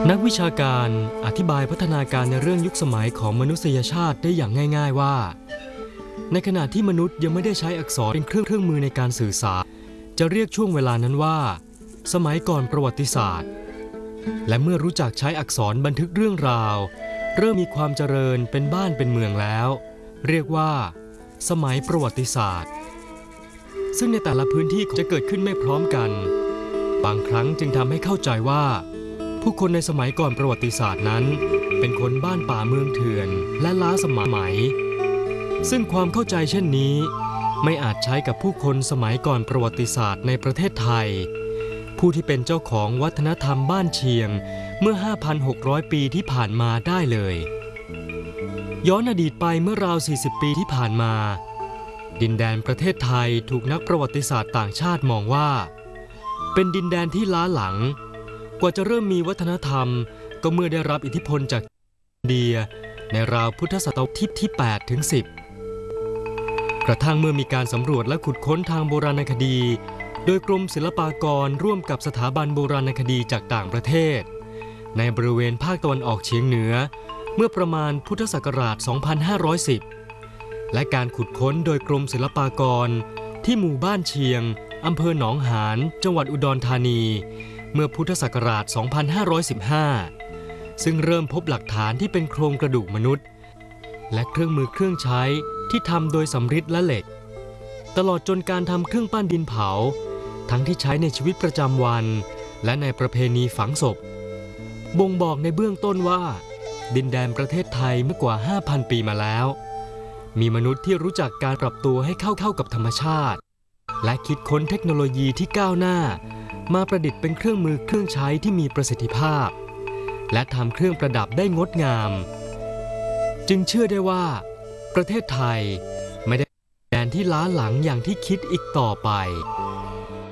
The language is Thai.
นักวิชาการอธิบายพัฒนาการในเรื่องยุคสมัยของมนุษยชาติได้อย่างง่ายๆว่าในขณะที่มนุษย์ยังไม่ได้ใช้อักษรเป็นเครื่องมือในการสื่อสารจะเรียกช่วงเวลานั้นว่าสมัยก่อนประวัติศาสตร์และเมื่อรู้จักใช้อักษรบันทึกเรื่องราวเริ่มมีความเจริญเป็นบ้านเป็นเมืองแล้วเรียกว่าสมัยประวัติศาสตร์ซึ่งในแต่ละพื้นที่จะเกิดขึ้นไม่พร้อมกันบางครั้งจึงทำให้เข้าใจว่าผู้คนในสมัยก่อนประวัติศาสตร์นั้นเป็นคนบ้านป่าเมืองเถื่อนและล้าสมัยซึ่งความเข้าใจเช่นนี้ไม่อาจใช้กับผู้คนสมัยก่อนประวัติศาสตร์ในประเทศไทยผู้ที่เป็นเจ้าของวัฒนธรรมบ้านเชียงเมื่อ 5,600 ปีที่ผ่านมาได้เลยย้อนอดีตไปเมื่อราว 40 ปีที่ผ่านมาดินแดนประเทศไทยถูกนักประวัติศาสตร์ต่างชาติมองว่าเป็นดินแดนที่ล้าหลังกว่าจะเริ่มมีวัฒนธรรมก็เมื่อได้รับอิทธิพลจากอินเดียในราวพุทธศตวรรษที่ 8 ถึง 10 กระทั่งเมื่อมีการสำรวจและขุดค้นทางโบราณคดีโดยกรมศิลปากรร่วมกับสถาบันโบราณคดีจากต่างประเทศในบริเวณภาคตะวันออกเฉียงเหนือเมื่อประมาณพุทธศักราช 2510 และการขุดค้นโดยกรมศิลปากรที่หมู่บ้านเชียงอำเภอหนองหานจังหวัดอุดรธานีเมื่อพุทธศักราช 2515 ซึ่งเริ่มพบหลักฐานที่เป็นโครงกระดูกมนุษย์และเครื่องมือเครื่องใช้ที่ทำโดยสำริดและเหล็กตลอดจนการทำเครื่องปั้นดินเผาทั้งที่ใช้ในชีวิตประจำวันและในประเพณีฝังศพบ่งบอกในเบื้องต้นว่าดินแดนประเทศไทยเมื่อกว่า 5,000 ปีมาแล้วมีมนุษย์ที่รู้จักการปรับตัวให้เข้ากับธรรมชาติและคิดค้นเทคโนโลยีที่ก้าวหน้ามาประดิษฐ์เป็นเครื่องมือเครื่องใช้ที่มีประสิทธิภาพและทำเครื่องประดับได้งดงามจึงเชื่อได้ว่าประเทศไทยไม่ได้เป็นแดนที่ล้าหลังอย่างที่คิดอีกต่อไป